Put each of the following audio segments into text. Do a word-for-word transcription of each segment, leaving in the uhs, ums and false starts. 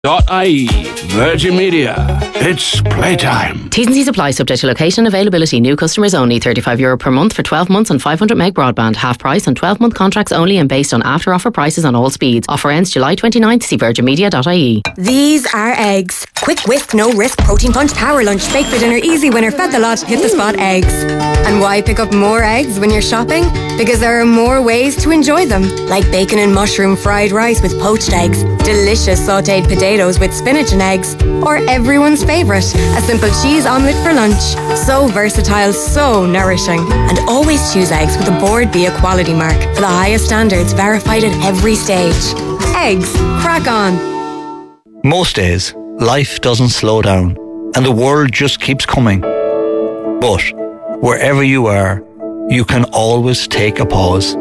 ie. Virgin Media. It's playtime. T's and C's apply, subject to location and availability. New customers only. thirty-five euro per month for twelve months and five hundred meg broadband. Half price on twelve month contracts only and based on after offer prices on all speeds. Offer ends July twenty-ninth. See virgin media dot ie. These are eggs. Quick whisk, no risk, protein punch, power lunch, bake for dinner, easy winner, fed the lot, hit the spot eggs. And why pick up more eggs when you're shopping? Because there are more ways to enjoy them. Like bacon and mushroom fried rice with poached eggs, delicious sautéed potatoes with spinach and eggs, or everyone's favourite, a simple cheese omelette for lunch. So versatile, so nourishing. And always choose eggs with a Board Bia quality mark for the highest standards, verified at every stage. Eggs, crack on. Most days, life doesn't slow down and the world just keeps coming. But wherever you are, you can always take a pause.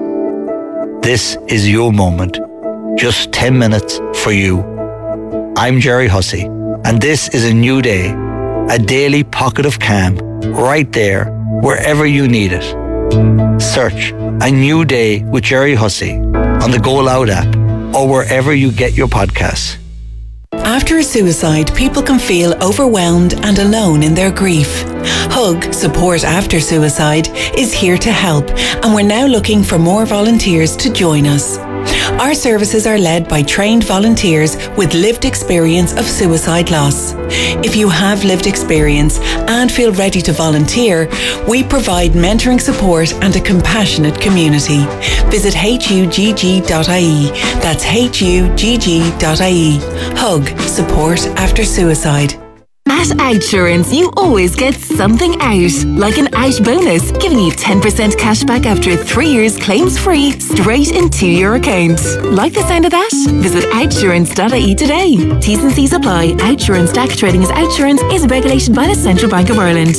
This is your moment. Just ten minutes for you. I'm Jerry Hussey, and this is a new day, a daily pocket of calm, right there, wherever you need it. Search A New Day with Jerry Hussey on the Go Loud app or wherever you get your podcasts. After a suicide, people can feel overwhelmed and alone in their grief. Hug, Support After Suicide, is here to help, and we're now looking for more volunteers to join us. Our services are led by trained volunteers with lived experience of suicide loss. If you have lived experience and feel ready to volunteer, we provide mentoring support and a compassionate community. Visit H U G G dot I E. That's H U G G dot I E. Hug, Support After Suicide. At Outsurance, you always get something out, like an out bonus, giving you ten percent cash back after three years claims-free, straight into your account. Like the sound of that? Visit outsurance dot I E today. T's and C's apply. Outsurance D A C trading as Outsurance is regulated by the Central Bank of Ireland.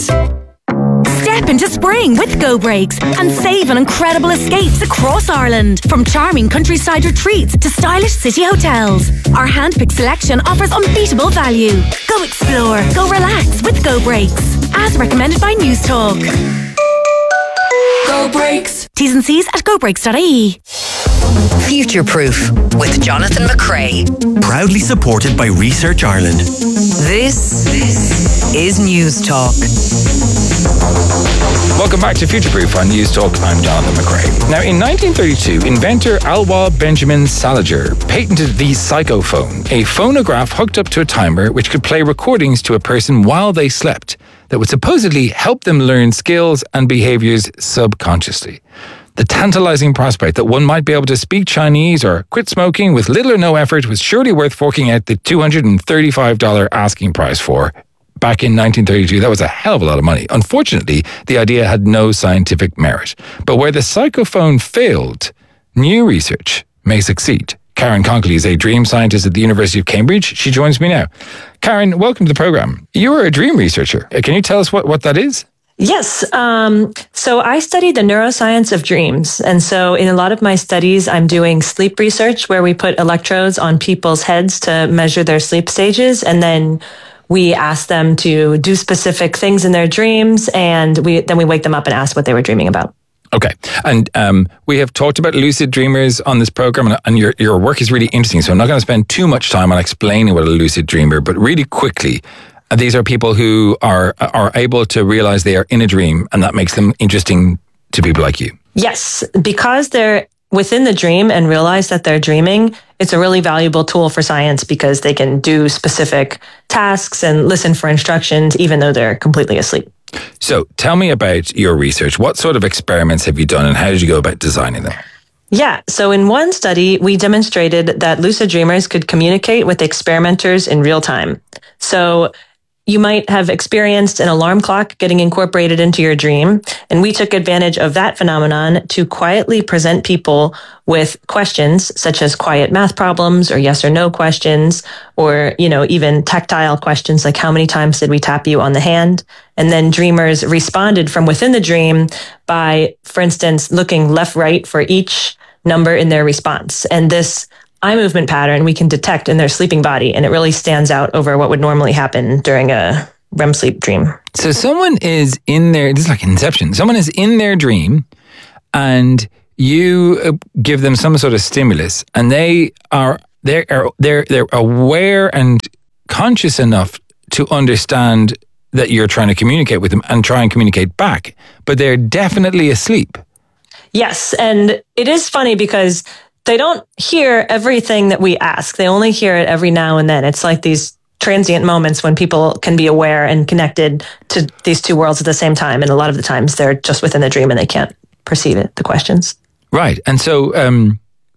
Step into spring with Go Breaks and save on incredible escapes across Ireland. From charming countryside retreats to stylish city hotels, our hand-picked selection offers unbeatable value. Go explore, go relax with Go Breaks. As recommended by News Talk. Go Breaks. T's and C's at go breaks dot I E. Future Proof with Jonathan McCrae. Proudly supported by Research Ireland. This, this is News Talk. Welcome back to Future Proof on News Talk. I'm Jonathan McCrae. Now, in nineteen thirty-two, inventor Alwa Benjamin Salinger patented the psychophone, a phonograph hooked up to a timer which could play recordings to a person while they slept that would supposedly help them learn skills and behaviors subconsciously. The tantalizing prospect that one might be able to speak Chinese or quit smoking with little or no effort was surely worth forking out the two hundred thirty-five dollars asking price for. Back in nineteen thirty-two, that was a hell of a lot of money. Unfortunately, the idea had no scientific merit. But where the psychophone failed, new research may succeed. Karen Conkley is a dream scientist at the University of Cambridge. She joins me now. Karen, welcome to the program. You are a dream researcher. Can you tell us what, what that is? Yes. Um, so I study the neuroscience of dreams. And so in a lot of my studies, I'm doing sleep research where we put electrodes on people's heads to measure their sleep stages. And then we ask them to do specific things in their dreams. And we then we wake them up and ask what they were dreaming about. Okay. And um, we have talked about lucid dreamers on this program, and, and your, your work is really interesting. So I'm not going to spend too much time on explaining what a lucid dreamer, but really quickly, these are people who are are able to realize they are in a dream, and that makes them interesting to people like you. Yes, because they're within the dream and realize that they're dreaming, it's a really valuable tool for science because they can do specific tasks and listen for instructions even though they're completely asleep. So tell me about your research. What sort of experiments have you done and how did you go about designing them? Yeah. So in one study, we demonstrated that lucid dreamers could communicate with experimenters in real time. So you might have experienced an alarm clock getting incorporated into your dream. And we took advantage of that phenomenon to quietly present people with questions such as quiet math problems or yes or no questions, or, you know, even tactile questions like how many times did we tap you on the hand? And then dreamers responded from within the dream by, for instance, looking left, right for each number in their response. And this eye movement pattern we can detect in their sleeping body, and it really stands out over what would normally happen during a R E M sleep dream. So someone is in their, this is like Inception, someone is in their dream and you give them some sort of stimulus and they are they're they're they're aware and conscious enough to understand that you're trying to communicate with them and try and communicate back, but they're definitely asleep. Yes, and it is funny because they don't hear everything that we ask. They only hear it every now and then. It's like these transient moments when people can be aware and connected to these two worlds at the same time. And a lot of the times they're just within the dream and they can't perceive it, the questions. Right. And so um,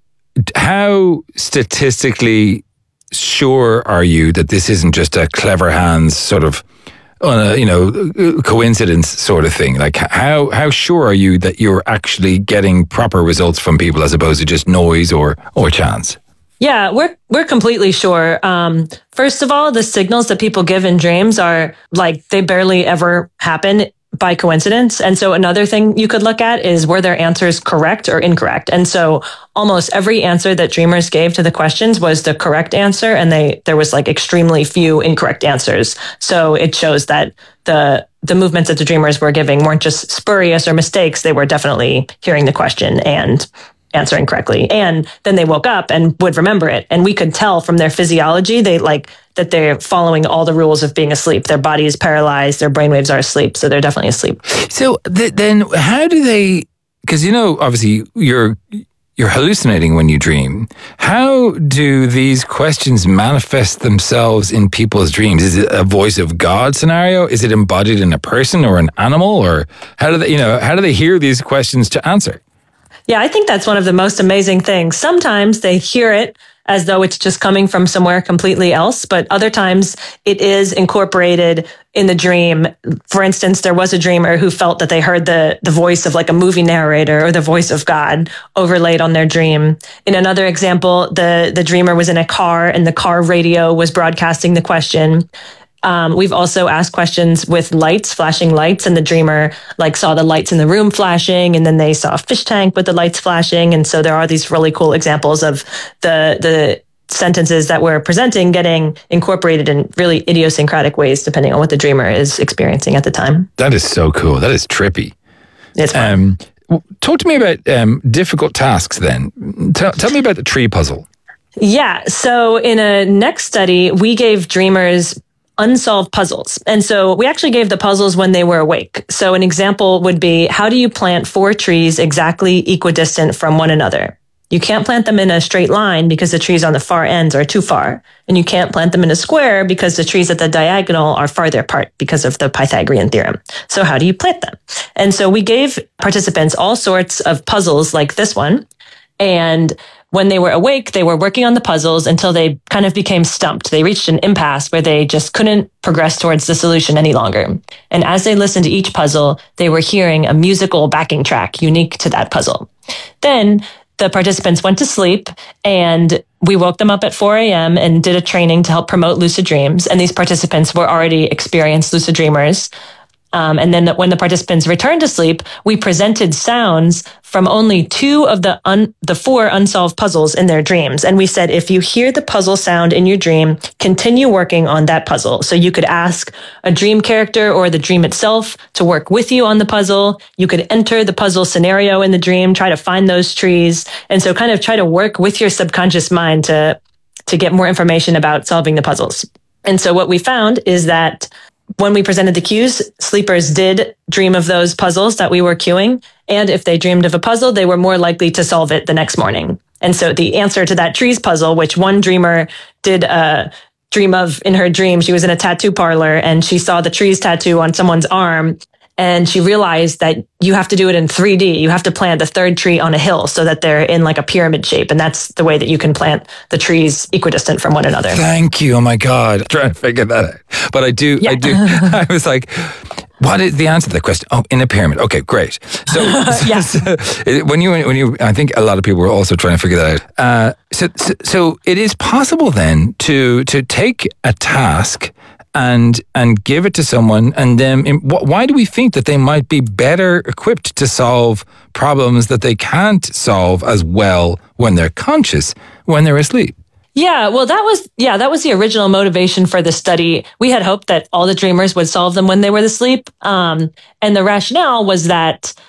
how statistically sure are you that this isn't just a clever hands sort of, uh, you know, coincidence sort of thing? Like how, how sure are you that you're actually getting proper results from people as opposed to just noise or, or chance? Yeah, we're we're completely sure. Um, first of all, the signals that people give in dreams are like they barely ever happen by coincidence. And so another thing you could look at is were their answers correct or incorrect? And so almost every answer that dreamers gave to the questions was the correct answer, and they there was like extremely few incorrect answers. So it shows that the the movements that the dreamers were giving weren't just spurious or mistakes. They were definitely hearing the question and answering correctly. And then they woke up and would remember it. And we could tell from their physiology, they like that they're following all the rules of being asleep. Their body is paralyzed. Their brainwaves are asleep. So they're definitely asleep. So th- then how do they, because, you know, obviously you're, you're hallucinating when you dream. How do these questions manifest themselves in people's dreams? Is it a voice of God scenario? Is it embodied in a person or an animal? Or how do they, you know, how do they hear these questions to answer? Yeah, I think that's one of the most amazing things. Sometimes they hear it as though it's just coming from somewhere completely else, but other times it is incorporated in the dream. For instance, there was a dreamer who felt that they heard the, the voice of like a movie narrator or the voice of God overlaid on their dream. In another example, the, the dreamer was in a car and the car radio was broadcasting the question. Um, we've also asked questions with lights, flashing lights, and the dreamer like saw the lights in the room flashing, and then they saw a fish tank with the lights flashing. And so there are these really cool examples of the the sentences that we're presenting getting incorporated in really idiosyncratic ways, depending on what the dreamer is experiencing at the time. That is so cool. That is trippy. It's fun. Um, talk to me about um, difficult tasks then. Tell, tell me about the tree puzzle. Yeah. So in a next study, we gave dreamers unsolved puzzles. And so we actually gave the puzzles when they were awake. So an example would be, how do you plant four trees exactly equidistant from one another? You can't plant them in a straight line because the trees on the far ends are too far. And you can't plant them in a square because the trees at the diagonal are farther apart because of the Pythagorean theorem. So how do you plant them? And so we gave participants all sorts of puzzles like this one. And when they were awake, they were working on the puzzles until they kind of became stumped. They reached an impasse where they just couldn't progress towards the solution any longer. And as they listened to each puzzle, they were hearing a musical backing track unique to that puzzle. Then the participants went to sleep, and we woke them up at four a.m. and did a training to help promote lucid dreams. And these participants were already experienced lucid dreamers. Um, and then when the participants returned to sleep, we presented sounds from only two of the un- the four unsolved puzzles in their dreams. And we said, if you hear the puzzle sound in your dream, continue working on that puzzle. So you could ask a dream character or the dream itself to work with you on the puzzle. You could enter the puzzle scenario in the dream, try to find those trees. And so kind of try to work with your subconscious mind to, to get more information about solving the puzzles. And so what we found is that when we presented the cues, sleepers did dream of those puzzles that we were cueing. And if they dreamed of a puzzle, they were more likely to solve it the next morning. And so the answer to that trees puzzle, which one dreamer did uh, dream of in her dream, she was in a tattoo parlor and she saw the trees tattoo on someone's arm. And she realized that you have to do it in three D. You have to plant the third tree on a hill so that they're in like a pyramid shape. And that's the way that you can plant the trees equidistant from one another. Thank you. Oh my God. I'm trying to figure that out. But I do, yeah. I do. I was like, what is the answer to that question? Oh, in a pyramid. Okay, great. So, yeah. so, so when you, when you, I think a lot of people were also trying to figure that out. Uh, so, so, so it is possible then to, to take a task and and give it to someone, and then why do we think that they might be better equipped to solve problems that they can't solve as well when they're conscious, when they're asleep? Yeah, well, that was, yeah, that was the original motivation for the study. We had hoped that all the dreamers would solve them when they were asleep. Um, and the rationale was that,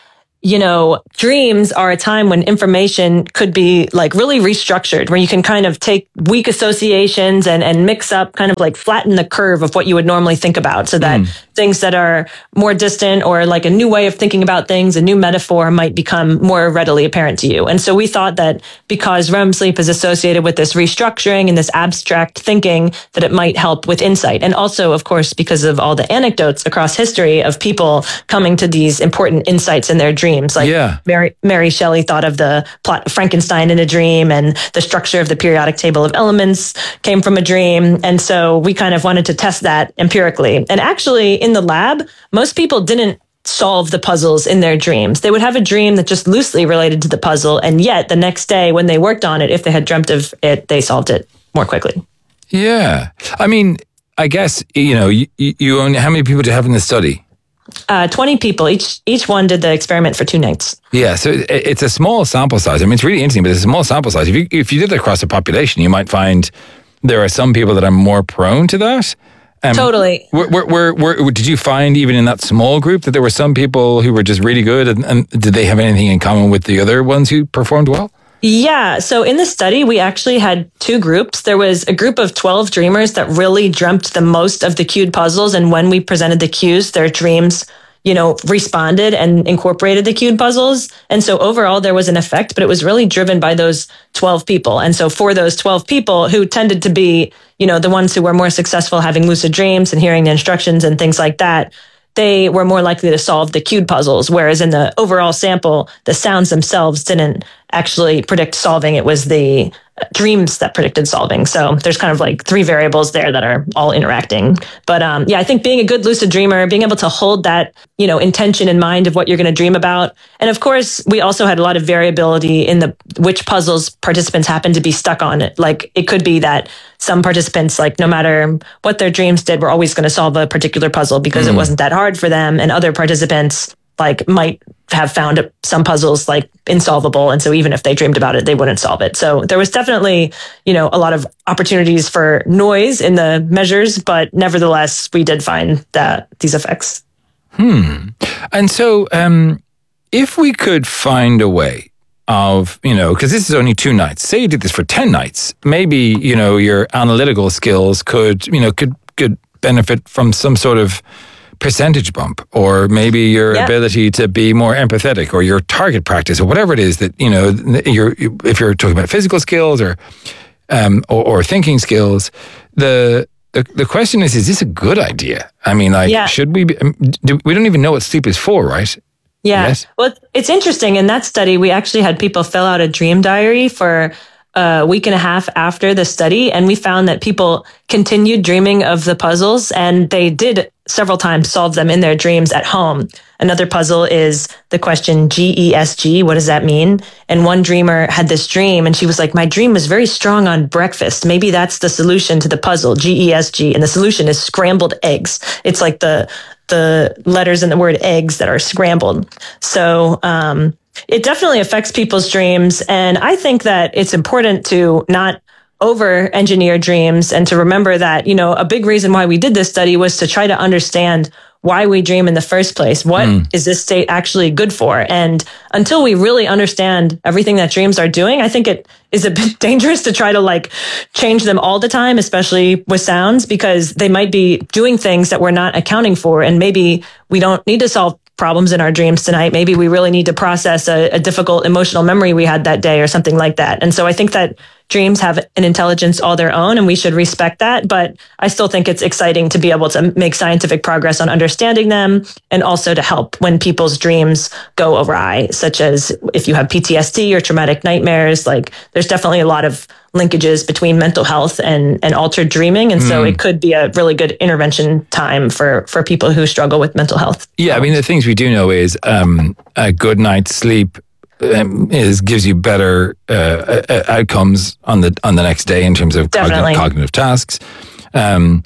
you know, dreams are a time when information could be like really restructured, where you can kind of take weak associations and, and mix up, kind of like flatten the curve of what you would normally think about, so that mm. things that are more distant or like a new way of thinking about things, a new metaphor, might become more readily apparent to you. And so we thought that because R E M sleep is associated with this restructuring and this abstract thinking, that it might help with insight. And also, of course, because of all the anecdotes across history of people coming to these important insights in their dreams. Like yeah. Mary, Mary Shelley thought of the plot of Frankenstein in a dream, and the structure of the periodic table of elements came from a dream. And so we kind of wanted to test that empirically. And actually, in the lab, most people didn't solve the puzzles in their dreams. They would have a dream that just loosely related to the puzzle. And yet the next day when they worked on it, if they had dreamt of it, they solved it more quickly. Yeah. I mean, I guess, you know, you, you only, how many people do you have in the study? Uh, twenty people. Each each one did the experiment for two nights. Yeah, so it, it's a small sample size. I mean, it's really interesting, but it's a small sample size. If you if you did it across the population, you might find there are some people that are more prone to that. Um, totally. Were, were, were, were, did you find even in that small group that there were some people who were just really good, and, and did they have anything in common with the other ones who performed well? Yeah. So in the study, we actually had two groups. There was a group of twelve dreamers that really dreamt the most of the cued puzzles. And when we presented the cues, their dreams, you know, responded and incorporated the cued puzzles. And so overall, there was an effect, but it was really driven by those twelve people. And so for those twelve people who tended to be, you know, the ones who were more successful having lucid dreams and hearing the instructions and things like that, they were more likely to solve the cued puzzles. Whereas in the overall sample, the sounds themselves didn't actually predict solving. It was the dreams that predicted solving. So there's kind of like three variables there that are all interacting. But um, yeah, I think being a good lucid dreamer, being able to hold that, you know, intention in mind of what you're going to dream about. And of course, we also had a lot of variability in the which puzzles participants happened to be stuck on. It. Like it could be that some participants, like no matter what their dreams did, were always going to solve a particular puzzle because mm. it wasn't that hard for them. And other participants like might have found some puzzles like insolvable. And so even if they dreamed about it, they wouldn't solve it. So there was definitely, you know, a lot of opportunities for noise in the measures, but nevertheless, we did find that these effects. Hmm. And so um, if we could find a way of, you know, because this is only two nights, say you did this for ten nights, maybe, you know, your analytical skills could, you know, could, could benefit from some sort of percentage bump, or maybe your yeah. ability to be more empathetic, or your target practice, or whatever it is that, you know, you're, if you're talking about physical skills or, um, or, or thinking skills, the, the, the question is, is this a good idea? I mean, like, yeah. should we be, do, we don't even know what sleep is for, right? Yeah. Yes? Well, it's interesting. In that study, we actually had people fill out a dream diary for a week and a half after the study. And we found that people continued dreaming of the puzzles, and they did several times solve them in their dreams at home. Another puzzle is the question G E S G. What does that mean? And one dreamer had this dream, and she was like, my dream was very strong on breakfast. Maybe that's the solution to the puzzle, G E S G. And the solution is scrambled eggs. It's like the, the letters in the word eggs that are scrambled. So, um, it definitely affects people's dreams. And I think that it's important to not over engineer dreams, and to remember that, you know, a big reason why we did this study was to try to understand why we dream in the first place. What mm. is this state actually good for? And until we really understand everything that dreams are doing, I think it is a bit dangerous to try to like change them all the time, especially with sounds, because they might be doing things that we're not accounting for. And maybe we don't need to solve problems in our dreams tonight. Maybe we really need to process a, a difficult emotional memory we had that day or something like that. And so I think that dreams have an intelligence all their own, and we should respect that. But I still think it's exciting to be able to make scientific progress on understanding them, and also to help when people's dreams go awry, such as if you have P T S D or traumatic nightmares. Like there's definitely a lot of linkages between mental health and, and altered dreaming. And so mm. it could be a really good intervention time for, for people who struggle with mental health. Yeah, I mean, the things we do know is um, a good night's sleep Um, is gives you better uh, uh, outcomes on the on the next day in terms of cognitive, cognitive tasks. Um,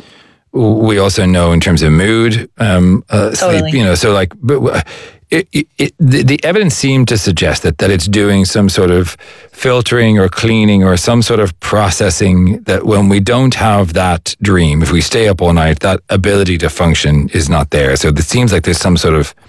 we also know in terms of mood, um, uh, totally. sleep. You know, so like, but it, it, it, the, the evidence seemed to suggest that that it's doing some sort of filtering or cleaning or some sort of processing. That when we don't have that dream, if we stay up all night, that ability to function is not there. So it seems like there's some sort of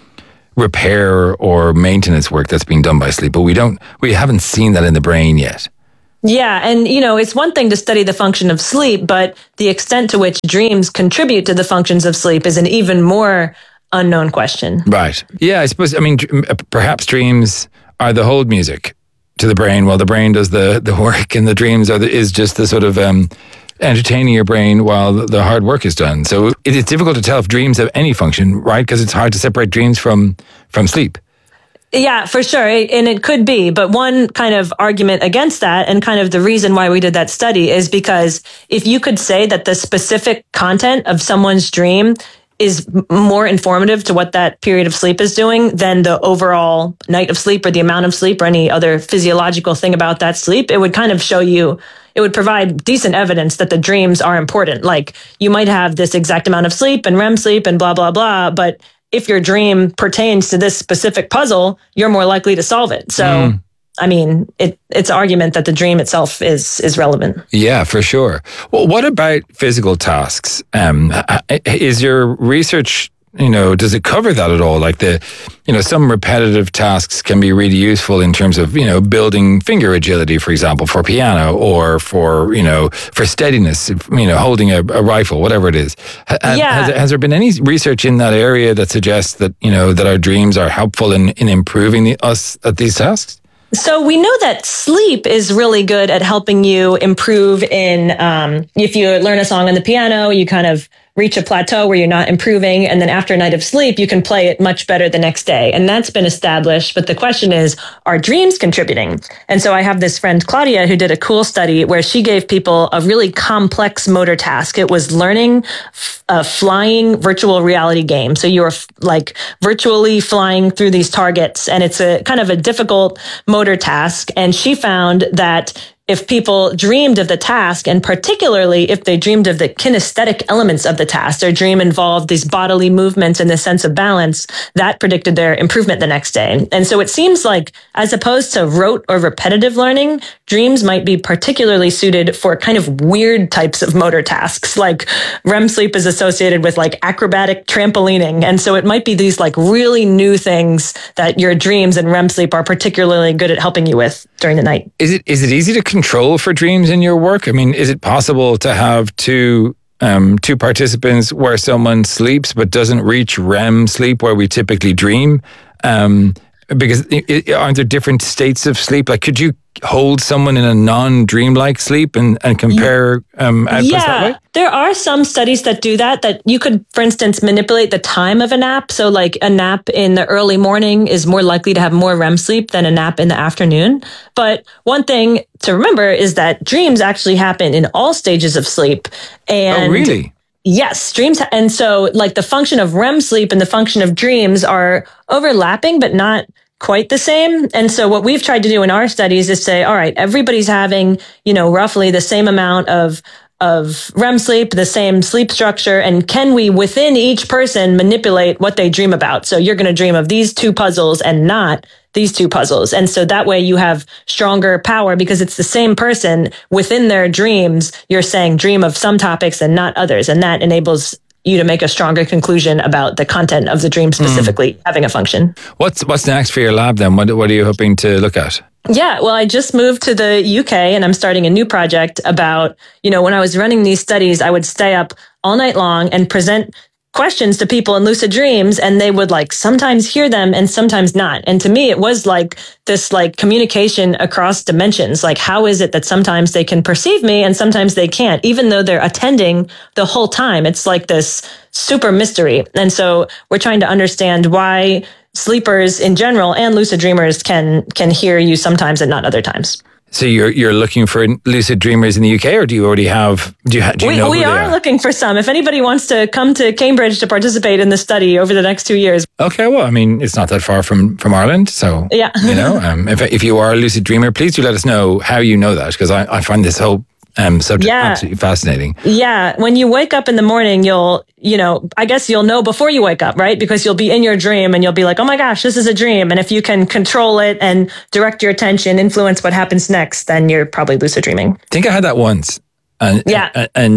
repair or maintenance work that's being done by sleep, but we don't, we haven't seen that in the brain yet. Yeah. And, you know, it's one thing to study the function of sleep, but the extent to which dreams contribute to the functions of sleep is an even more unknown question. Right. Yeah, I suppose, I mean, perhaps dreams are the hold music to the brain while the brain does the, the work, and the dreams are the, is just the sort of um, entertaining your brain while the hard work is done. So it is difficult to tell if dreams have any function, right? Because it's hard to separate dreams from, from sleep. Yeah, for sure. And it could be. But one kind of argument against that, and kind of the reason why we did that study, is because if you could say that the specific content of someone's dream is more informative to what that period of sleep is doing than the overall night of sleep or the amount of sleep or any other physiological thing about that sleep, it would kind of show you, it would provide decent evidence that the dreams are important. Like, you might have this exact amount of sleep and R E M sleep and blah, blah, blah, but if your dream pertains to this specific puzzle, you're more likely to solve it. So, mm. I mean, it, it's an argument that the dream itself is is relevant. Yeah, for sure. Well, what about physical tasks? Um, is your research, you know, does it cover that at all? Like the, you know, some repetitive tasks can be really useful in terms of, you know, building finger agility, for example, for piano, or for, you know, for steadiness, you know, holding a, a rifle, whatever it is. Has, yeah. has, has there been any research in that area that suggests that, you know, that our dreams are helpful in, in improving the, us at these tasks? So we know that sleep is really good at helping you improve in, um, if you learn a song on the piano, you kind of reach a plateau where you're not improving. And then after a night of sleep, you can play it much better the next day. And that's been established. But the question is, are dreams contributing? And so I have this friend, Claudia, who did a cool study where she gave people a really complex motor task. It was learning a flying virtual reality game. So you're like virtually flying through these targets, and it's a kind of a difficult motor task. And she found that if people dreamed of the task, and particularly if they dreamed of the kinesthetic elements of the task, their dream involved these bodily movements and the sense of balance, that predicted their improvement the next day. And so it seems like, as opposed to rote or repetitive learning, dreams might be particularly suited for kind of weird types of motor tasks. Like R E M sleep is associated with like acrobatic trampolining. And so it might be these like really new things that your dreams and R E M sleep are particularly good at helping you with during the night. Is it is it easy to control for dreams in your work? I mean, is it possible to have two um, two participants where someone sleeps but doesn't reach R E M sleep where we typically dream? Um, because it, aren't there different states of sleep? Like, could you hold someone in a non-dreamlike sleep and, and compare um, outputs yeah, that way? There are some studies that do that, that you could, for instance, manipulate the time of a nap. So like a nap in the early morning is more likely to have more R E M sleep than a nap in the afternoon. But one thing to remember is that dreams actually happen in all stages of sleep. And oh, really? Yes, dreams. And so like the function of R E M sleep and the function of dreams are overlapping, but not quite the same. And so what we've tried to do in our studies is say, all right, everybody's having, you know, roughly the same amount of of R E M sleep, the same sleep structure, and can we within each person manipulate what they dream about? So you're going to dream of these two puzzles and not these two puzzles. And so that way you have stronger power because it's the same person within their dreams. You're saying dream of some topics and not others. And that enables you to make a stronger conclusion about the content of the dream specifically mm. having a function. What's what's next for your lab then? What what are you hoping to look at? Yeah, well, I just moved to the U K and I'm starting a new project about, you know, when I was running these studies, I would stay up all night long and present questions to people in lucid dreams, and they would like sometimes hear them and sometimes not. And to me, it was like this like communication across dimensions. Like, how is it that sometimes they can perceive me and sometimes they can't, even though they're attending the whole time? It's like this super mystery. And so we're trying to understand why sleepers in general and lucid dreamers can can hear you sometimes and not other times. So you're you're looking for lucid dreamers in the U K, or do you already have? Do you, ha, do you we, know? We who are, they are looking for some. If anybody wants to come to Cambridge to participate in the study over the next two years. Okay, well, I mean, it's not that far from, from Ireland, so yeah, you know, um, if if you are a lucid dreamer, please do let us know how you know that, because I, I find this whole um subject yeah. absolutely fascinating. Yeah, when you wake up in the morning, you'll you know, I guess you'll know before you wake up, right? Because you'll be in your dream and you'll be like, oh my gosh, this is a dream. And if you can control it and direct your attention, influence what happens next, then you're probably lucid dreaming. I think I had that once. And, yeah. And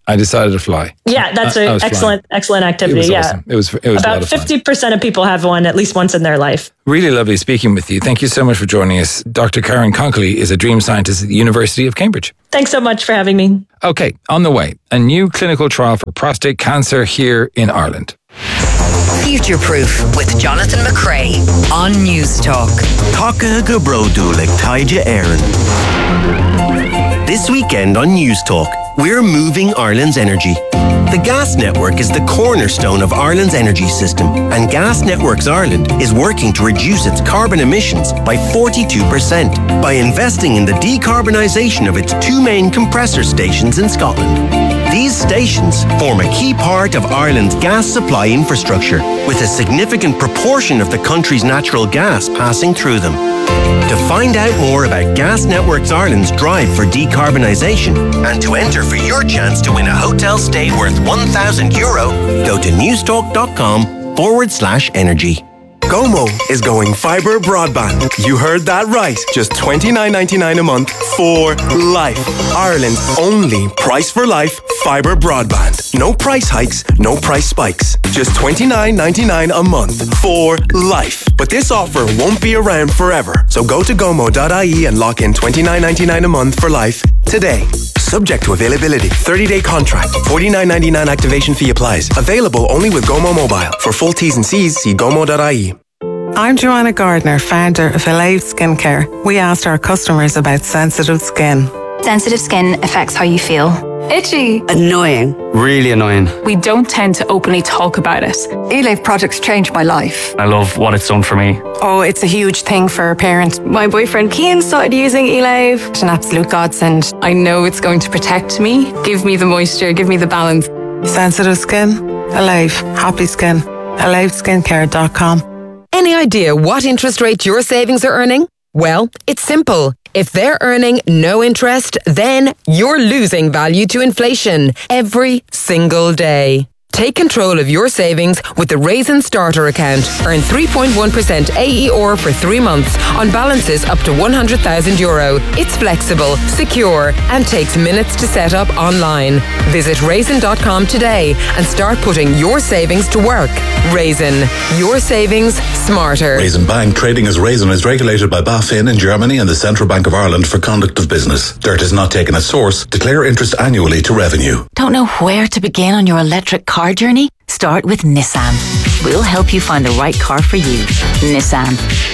I decided to fly. Yeah, that's an excellent, flying. excellent activity. It was yeah, awesome. It was. It was about fifty percent of people have one at least once in their life. Really lovely speaking with you. Thank you so much for joining us. Doctor Karen Conkley is a dream scientist at the University of Cambridge. Thanks so much for having me. Okay, on the way, a new clinical trial for prostate cancer here in Ireland. Future Proof with Jonathan McCrea on News Talk. Taka Gabrodulik Taija Aaron. This weekend on News Talk, we're moving Ireland's energy. The Gas Network is the cornerstone of Ireland's energy system, and Gas Networks Ireland is working to reduce its carbon emissions by forty-two percent by investing in the decarbonisation of its two main compressor stations in Scotland. These stations form a key part of Ireland's gas supply infrastructure, with a significant proportion of the country's natural gas passing through them. To find out more about Gas Networks Ireland's drive for decarbonisation and to enter for your chance to win a hotel stay worth one thousand euro, go to newstalk.com forward slash energy. Gomo is going fibre broadband. You heard that right. Just twenty-nine ninety-nine a month for life. Ireland's only price for life fibre broadband. No price hikes, no price spikes. Just twenty-nine ninety-nine a month for life. But this offer won't be around forever. So go to gomo dot I E and lock in twenty-nine ninety-nine a month for life today. Subject to availability. thirty-day contract. forty-nine ninety-nine activation fee applies. Available only with Gomo Mobile. For full T's and C's, see gomo dot I E. I'm Joanna Gardner, founder of Elave Skincare. We asked our customers about sensitive skin. Sensitive skin affects how you feel. Itchy. Annoying. Really annoying. We don't tend to openly talk about it. Elave products changed my life. I love what it's done for me. Oh, it's a huge thing for a parent. My boyfriend Cian started using Elave. It's an absolute godsend. I know it's going to protect me, give me the moisture, give me the balance. Sensitive skin? Elave. Happy skin. elave skincare dot com. Any idea what interest rate your savings are earning? Well, it's simple. If they're earning no interest, then you're losing value to inflation every single day. Take control of your savings with the Raisin Starter account. Earn three point one percent A E R for three months on balances up to one hundred thousand euro. It's flexible, secure, and takes minutes to set up online. Visit raisin dot com today and start putting your savings to work. Raisin, your savings smarter. Raisin Bank, trading as Raisin, is regulated by BaFin in Germany and the Central Bank of Ireland for conduct of business. Dirt is not taken at source. Declare interest annually to revenue. Don't know where to begin on your electric car journey? Start with Nissan. We'll help you find the right car for you. Nissan.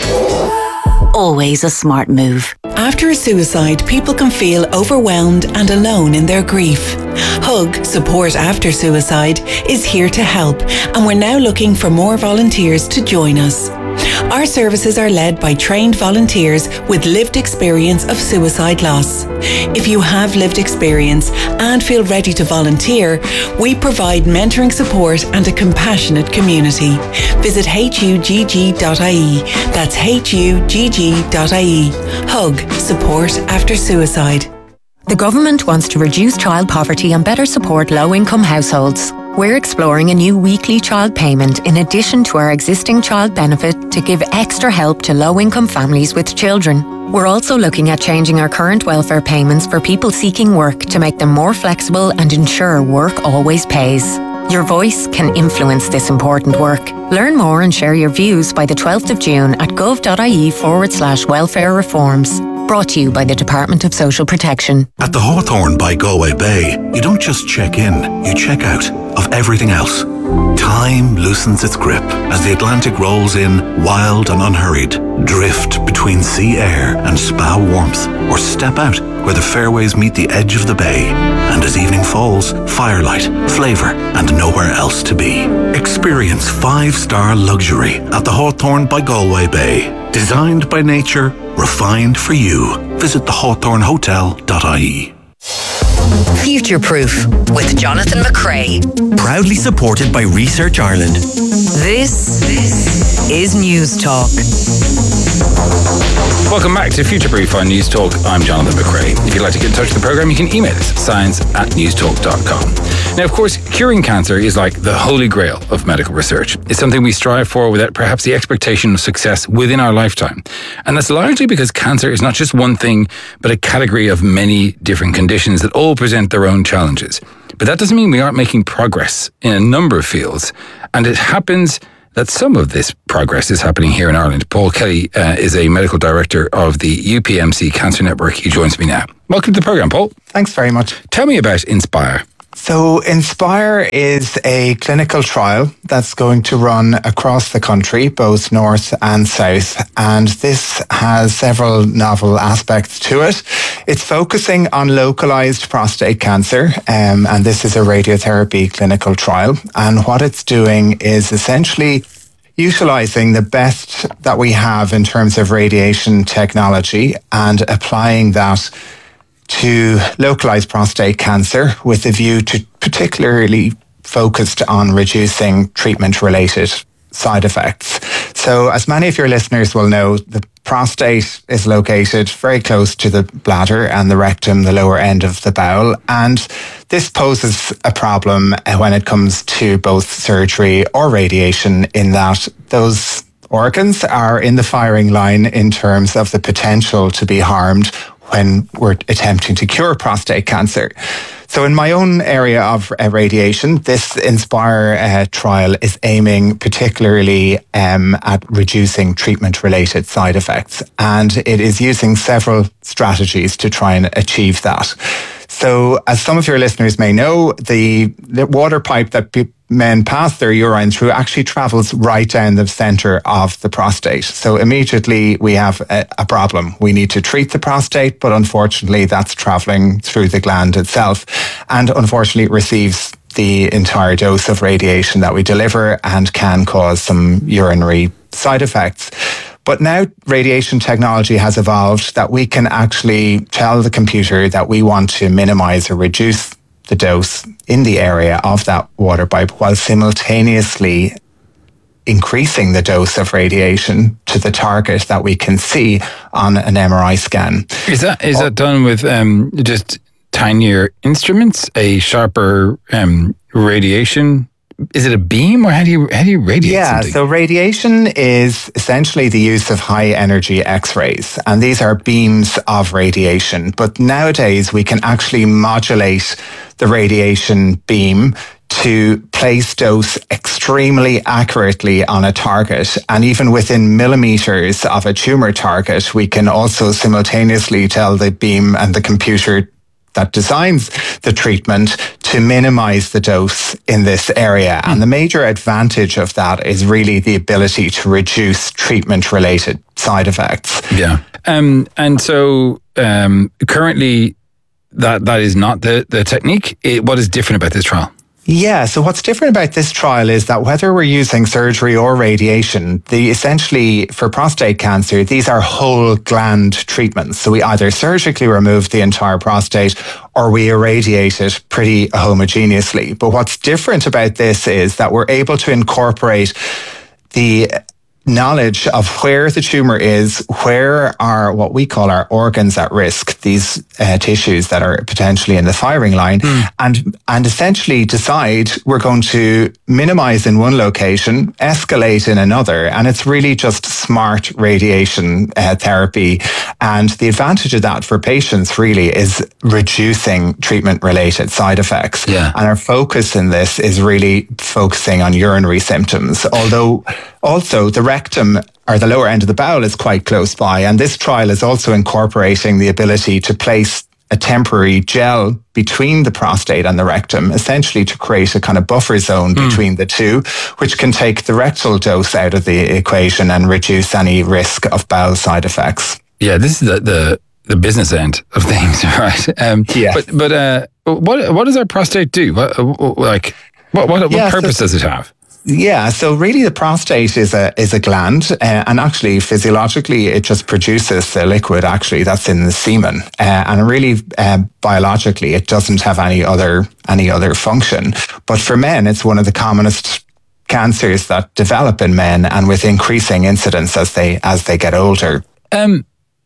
Always a smart move. After a suicide, people can feel overwhelmed and alone in their grief. Hug, Support After Suicide, is here to help, and we're now looking for more volunteers to join us. Our services are led by trained volunteers with lived experience of suicide loss. If you have lived experience and feel ready to volunteer, we provide mentoring support and a compassionate community. Visit H U G G dot I E. That's H U G G dot I E. Hug, Support After Suicide. The government wants to reduce child poverty and better support low-income households. We're exploring a new weekly child payment in addition to our existing child benefit to give extra help to low-income families with children. We're also looking at changing our current welfare payments for people seeking work to make them more flexible and ensure work always pays. Your voice can influence this important work. Learn more and share your views by the twelfth of June at gov.ie forward slash welfare reforms. Brought to you by the Department of Social Protection. At the Hawthorne by Galway Bay, you don't just check in, you check out of everything else. Time loosens its grip as the Atlantic rolls in, wild and unhurried. Drift between sea air and spa warmth, or step out where the fairways meet the edge of the bay. And as evening falls, firelight, flavour, and nowhere else to be. Experience five-star luxury at the Hawthorne by Galway Bay. Designed by nature, refined for you. Visit the hawthorne hotel dot I E. Future Proof with Jonathan McCrea. Proudly supported by Research Ireland. This, this is News Talk. Welcome back to Future Proof on News Talk. I'm Jonathan McCrea. If you'd like to get in touch with the programme, you can email us, science at newstalk dot com. Now, of course, curing cancer is like the holy grail of medical research. It's something we strive for without perhaps the expectation of success within our lifetime. And that's largely because cancer is not just one thing, but a category of many different conditions that all present their own challenges. But that doesn't mean we aren't making progress in a number of fields. And it happens that some of this progress is happening here in Ireland. Paul Kelly uh, is a medical director of the U P M C Cancer Network. He joins me now. Welcome to the programme, Paul. Thanks very much. Tell me about Inspire. So Inspire is a clinical trial that's going to run across the country, both north and south. And this has several novel aspects to it. It's focusing on localized prostate cancer, um, and this is a radiotherapy clinical trial. And what it's doing is essentially utilizing the best that we have in terms of radiation technology and applying that to localized prostate cancer with a view to particularly focused on reducing treatment-related side effects. So as many of your listeners will know, the prostate is located very close to the bladder and the rectum, the lower end of the bowel. And this poses a problem when it comes to both surgery or radiation, in that those organs are in the firing line in terms of the potential to be harmed when we're attempting to cure prostate cancer. So in my own area of uh, radiation, this Inspire uh, trial is aiming particularly um, at reducing treatment-related side effects. And it is using several strategies to try and achieve that. So as some of your listeners may know, the, the water pipe that pe- men pass their urine through actually travels right down the center of the prostate. So immediately we have a, a problem. We need to treat the prostate, but unfortunately that's traveling through the gland itself, and unfortunately it receives the entire dose of radiation that we deliver and can cause some urinary side effects. But now radiation technology has evolved that we can actually tell the computer that we want to minimize or reduce the dose in the area of that water pipe while simultaneously increasing the dose of radiation to the target that we can see on an M R I scan. Is that is that done with um, just tinier instruments, a sharper um, radiation? Is it a beam, or how do you how do you radiate yeah, something? So radiation is essentially the use of high energy X-rays, and these are beams of radiation. But nowadays we can actually modulate the radiation beam to place dose extremely accurately on a target. And even within millimeters of a tumor target, we can also simultaneously tell the beam and the computer that designs the treatment to minimize the dose in this area. And the major advantage of that is really the ability to reduce treatment-related side effects. Yeah. Um, and so um, currently that that is not the, the technique. It, what is different about this trial? Yeah, so what's different about this trial is that whether we're using surgery or radiation, the essentially for prostate cancer, these are whole gland treatments. So we either surgically remove the entire prostate or we irradiate it pretty homogeneously. But what's different about this is that we're able to incorporate the knowledge of where the tumor is, where are what we call our organs at risk, these uh, tissues that are potentially in the firing line, mm. and and essentially decide we're going to minimize in one location, escalate in another, and it's really just smart radiation uh, therapy. And the advantage of that for patients really is reducing treatment-related side effects. Yeah. And our focus in this is really focusing on urinary symptoms, although also the rectum or the lower end of the bowel is quite close by. And this trial is also incorporating the ability to place a temporary gel between the prostate and the rectum, essentially to create a kind of buffer zone mm. between the two, which can take the rectal dose out of the equation and reduce any risk of bowel side effects. Yeah, this is the the, the business end of things, right? Um, yeah. But but uh, what what does our prostate do? What, like what what, what yeah, purpose so, does it have? Yeah, so really the prostate is a is a gland, uh, and actually physiologically it just produces the liquid actually that's in the semen, uh, and really uh, biologically it doesn't have any other any other function. But for men, it's one of the commonest cancers that develop in men, and with increasing incidence as they as they get older. Um,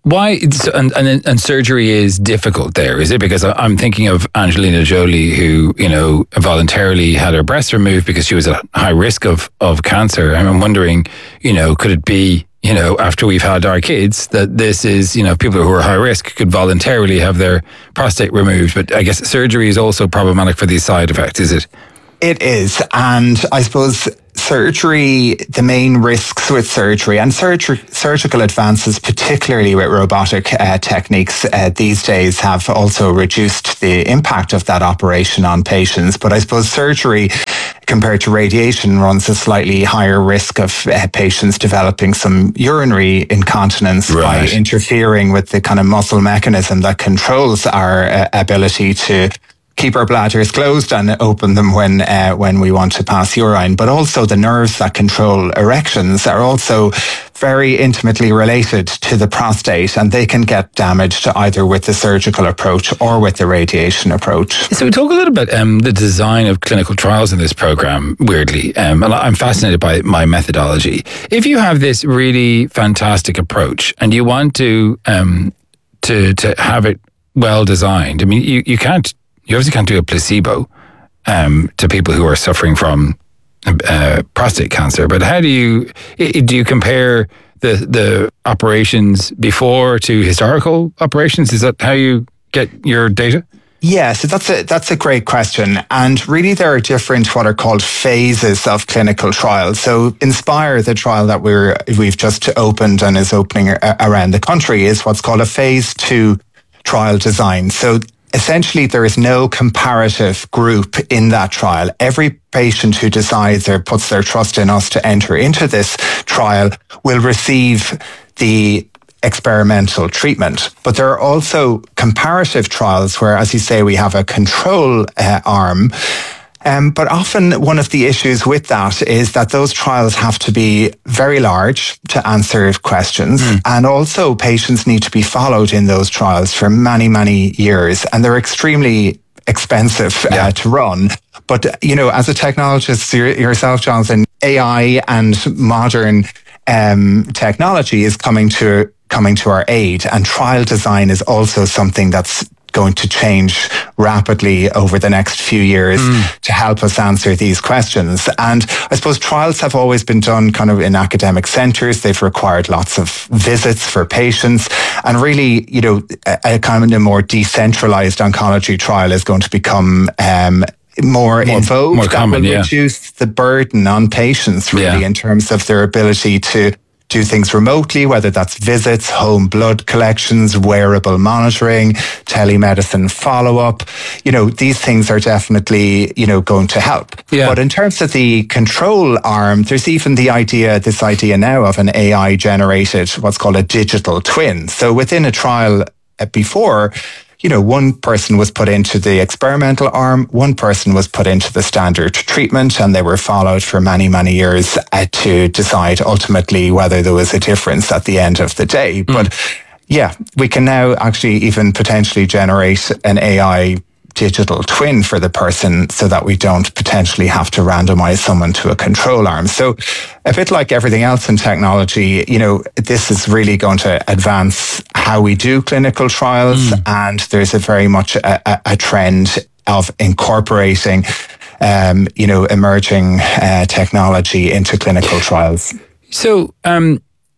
why it's, and, and and surgery is difficult there? Is it because I'm thinking of Angelina Jolie, who, you know, voluntarily had her breast removed because she was at high risk of of cancer. I'm wondering, you know, could it be, you know, after we've had our kids, that this is, you know, people who are high risk could voluntarily have their prostate removed? But I guess surgery is also problematic for these side effects, is it? It is. And I suppose surgery, the main risks with surgery and surgery, surgical advances, particularly with robotic uh, techniques uh, these days, have also reduced the impact of that operation on patients. But I suppose surgery, compared to radiation, runs a slightly higher risk of uh, patients developing some urinary incontinence right. by interfering with the kind of muscle mechanism that controls our uh, ability to keep our bladders closed and open them when uh, when we want to pass urine. But also the nerves that control erections are also very intimately related to the prostate, and they can get damaged either with the surgical approach or with the radiation approach. So we talk a little bit about um, the design of clinical trials in this program, weirdly. Um, and I'm fascinated by my methodology. If you have this really fantastic approach and you want to um, to to have it well designed, I mean, you, you can't You obviously can't do a placebo um, to people who are suffering from uh, prostate cancer. But how do you do you compare the the operations before to historical operations? Is that how you get your data? Yeah, so that's a that's a great question. And really there are different what are called phases of clinical trials. So Inspire, the trial that we're we've just opened and is opening a- around the country, is what's called a phase two trial design. So essentially, there is no comparative group in that trial. Every patient who decides or puts their trust in us to enter into this trial will receive the experimental treatment. But there are also comparative trials where, as you say, we have a control uh, arm. Um, but often one of the issues with that is that those trials have to be very large to answer questions. Mm. And also patients need to be followed in those trials for many, many years. And they're extremely expensive yeah. uh, to run. But, you know, as a technologist yourself, Jonathan, A I and modern um, technology is coming to coming to our aid. And trial design is also something that's going to change rapidly over the next few years mm. to help us answer these questions. And I suppose trials have always been done kind of in academic centres. They've required lots of visits for patients. And really, you know, a, a kind of a more decentralised oncology trial is going to become um, more, more in vogue. More common, that will yeah. reduce the burden on patients, really, yeah. in terms of their ability to do things remotely, whether that's visits, home blood collections, wearable monitoring, telemedicine follow-up. You know, these things are definitely, you know, going to help. Yeah. But in terms of the control arm, there's even the idea, this idea now of an A I-generated, what's called a digital twin. So within a trial before, you know, one person was put into the experimental arm, one person was put into the standard treatment, and they were followed for many, many years uh, to decide ultimately whether there was a difference at the end of the day. Mm. But yeah, we can now actually even potentially generate an A I digital twin for the person so that we don't potentially have to randomize someone to a control arm. So a bit like everything else in technology, you know, this is really going to advance how we do clinical trials. Mm. And there's a very much a, a, a trend of incorporating, um, you know, emerging uh, technology into clinical trials. So um,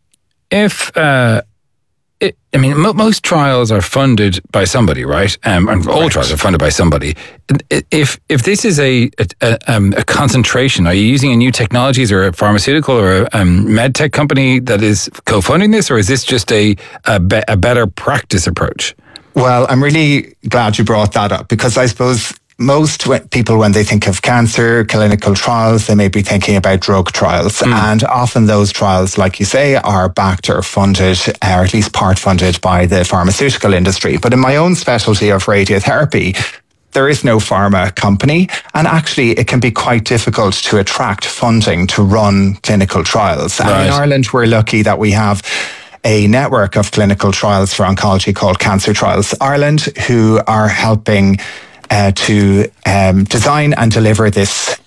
if... Uh It, I mean, mo- most trials are funded by somebody, right? Um, and all right. trials are funded by somebody. If if this is a a, um, a concentration, are you using a new technologies or a pharmaceutical or a um, med tech company that is co-funding this, or is this just a a, be- a better practice approach? Well, I'm really glad you brought that up, because I suppose most people, when they think of cancer clinical trials, they may be thinking about drug trials. Mm. And often those trials, like you say, are backed or funded, or at least part funded by the pharmaceutical industry. But in my own specialty of radiotherapy, there is no pharma company. And actually, it can be quite difficult to attract funding to run clinical trials. Right. And in Ireland, we're lucky that we have a network of clinical trials for oncology called Cancer Trials Ireland, who are helping Uh, to um, design and deliver this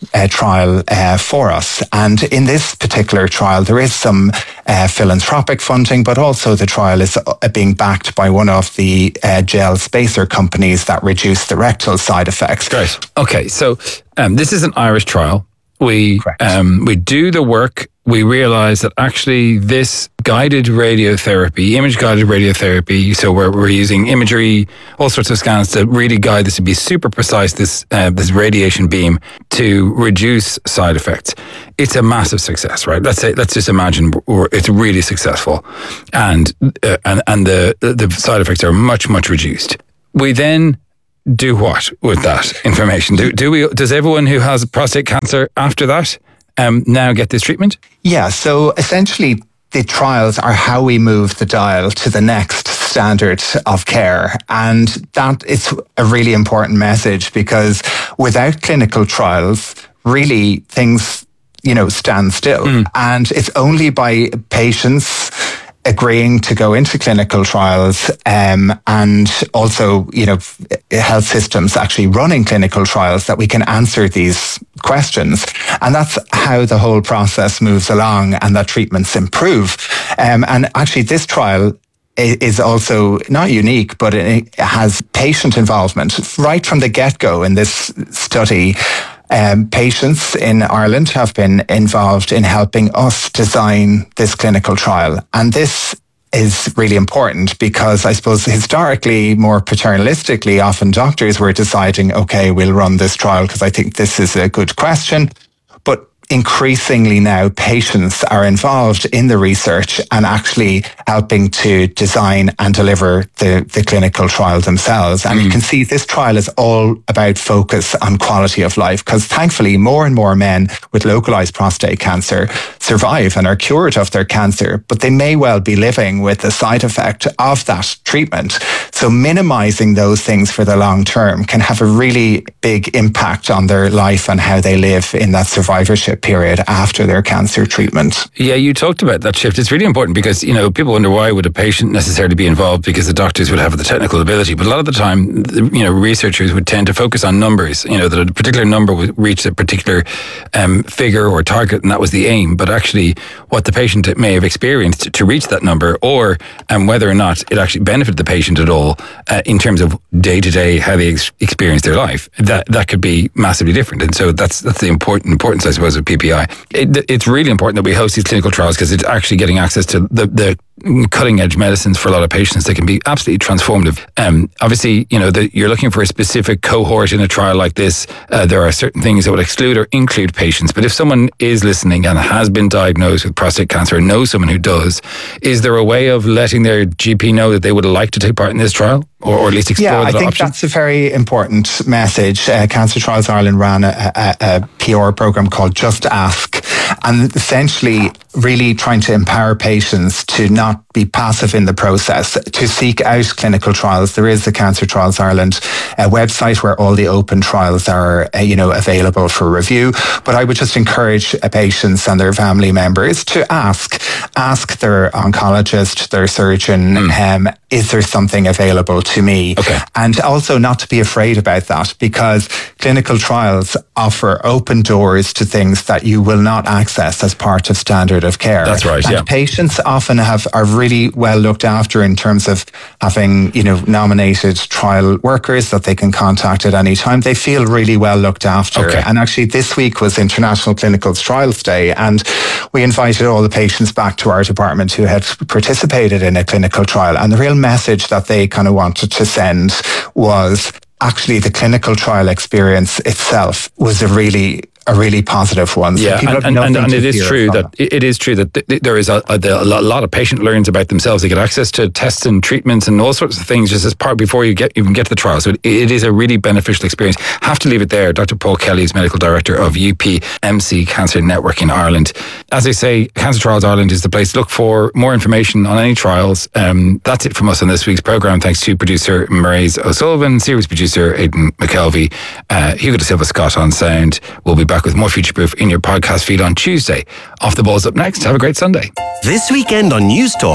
uh, trial uh, for us. And in this particular trial, there is some uh, philanthropic funding, but also the trial is uh, being backed by one of the uh, gel spacer companies that reduce the rectal side effects. Great. Okay, so um, this is an Irish trial. We um, we do the work. We realize that actually this guided radiotherapy, image-guided radiotherapy, so we're, we're using imagery, all sorts of scans to really guide this to be super precise, this uh, this radiation beam, to reduce side effects. It's a massive success, right? Let's say, let's just imagine we're, it's really successful, and uh, and and the the side effects are much much reduced. We then do what with that information? Do do we? Does everyone who has prostate cancer after that um, now get this treatment? Yeah. So essentially, the trials are how we move the dial to the next standard of care, and that is a really important message, because without clinical trials, really things, you know, stand still, mm. and it's only by patients agreeing to go into clinical trials, um, and also, you know, health systems actually running clinical trials, that we can answer these questions. And that's how the whole process moves along, and that treatments improve. Um, and actually this trial is also not unique, but it has patient involvement right from the get-go in this study. Um, patients in Ireland have been involved in helping us design this clinical trial. And this is really important, because I suppose historically, more paternalistically, often doctors were deciding, okay, we'll run this trial because I think this is a good question. But increasingly now, patients are involved in the research and actually helping to design and deliver the, the clinical trial themselves. And mm. you can see this trial is all about focus on quality of life, because thankfully more and more men with localized prostate cancer survive and are cured of their cancer, but they may well be living with the side effect of that treatment. So minimizing those things for the long term can have a really big impact on their life and how they live in that survivorship period after their cancer treatment. Yeah, you talked about that shift. It's really important, because, you know, people wonder, why would a patient necessarily be involved? Because the doctors would have the technical ability. But a lot of the time, you know, researchers would tend to focus on numbers, you know, that a particular number would reach a particular um, figure or target, and that was the aim. But actually, what the patient may have experienced to reach that number, or um, whether or not it actually benefited the patient at all uh, in terms of day-to-day, how they ex- experience their life, that that could be massively different. And so that's that's the important importance, I suppose, of P P I. It, it's really important that we host these clinical trials, because it's actually getting access to the, the cutting edge medicines for a lot of patients that can be absolutely transformative. Um, obviously, you know, the, you're looking for a specific cohort in a trial like this. Uh, there are certain things that would exclude or include patients. But if someone is listening and has been diagnosed with prostate cancer, or knows someone who does, is there a way of letting their G P know that they would like to take part in this trial? Or, or at least explore yeah, that I think option? That's a very important message. Uh, Cancer Trials Ireland ran a, a, a P R program called Just Ask, and essentially really trying to empower patients to not be passive in the process, to seek out clinical trials. There is the Cancer Trials Ireland uh, website where all the open trials are, uh, you know, available for review. But I would just encourage uh, patients and their family members to ask, ask their oncologist, their surgeon, mm. um, is there something available to me? Okay. And also not to be afraid about that, because clinical trials offer open doors to things that you will not access as part of standard of care. That's right, and yeah. patients often have are really well looked after in terms of having, you know, nominated trial workers that they can contact at any time. They feel really well looked after. Okay. And actually this week was International Clinical Trials Day, and we invited all the patients back to our department who had participated in a clinical trial. And the real message that they kind of wanted to send was actually the clinical trial experience itself was a really a really positive one. So yeah, and, and, and, and it is true that it. it is true that th- there is a, a, a lot of patient learns about themselves. They get access to tests and treatments and all sorts of things just as part before you get even get to the trial. So it, it is a really beneficial experience. Have to leave it there. Doctor Paul Kelly is medical director of U P M C Cancer Network in Ireland. As I say, Cancer Trials Ireland is the place to look for more information on any trials. Um, that's it from us on this week's programme. Thanks to producer Maireys O'Sullivan, series producer Aidan McKelvey, uh, Hugo de Silva Scott on sound. We'll be back with more Future Proof in your podcast feed on Tuesday. Off the Ball's up next. Have a great Sunday. This weekend on News Talk, to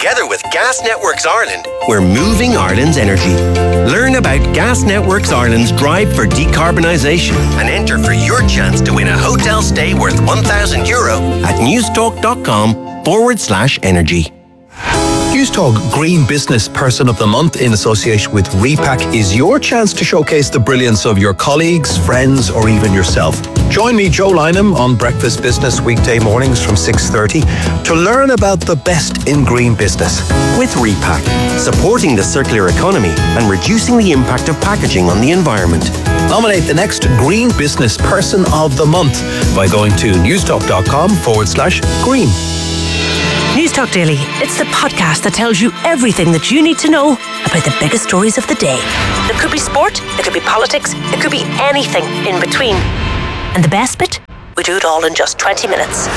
Together with Gas Networks Ireland, we're moving Ireland's energy. Learn about Gas Networks Ireland's drive for decarbonisation and enter for your chance to win a hotel stay worth one thousand euro at newstalk.com forward slash energy. Newstalk Green Business Person of the Month in association with Repack is your chance to showcase the brilliance of your colleagues, friends or even yourself. Join me, Joe Lynham, on Breakfast Business weekday mornings from six thirty to learn about the best in green business. With Repack, supporting the circular economy and reducing the impact of packaging on the environment. Nominate the next Green Business Person of the Month by going to newstalk.com forward slash green. Newstalk Daily. It's the podcast that tells you everything that you need to know about the biggest stories of the day. It could be sport, it could be politics, it could be anything in between. And the best bit? We do it all in just twenty minutes.